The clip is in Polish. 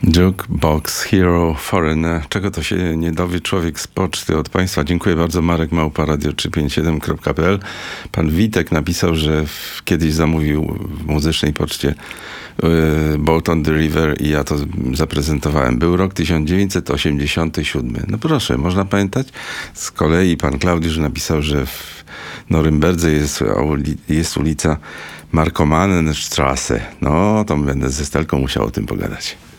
Jukebox Hero Foreigner. Czego to się nie dowie człowiek z poczty od państwa? Dziękuję bardzo. Marek Małpa, radio357.pl. Pan Witek napisał, że kiedyś zamówił w muzycznej poczcie Boat on the River i ja to zaprezentowałem. Był rok 1987. No proszę, można pamiętać? Z kolei pan Klaudiusz napisał, że w Norymberdze jest ulica Markomanenstrasse. No, to będę ze Stelką musiał o tym pogadać.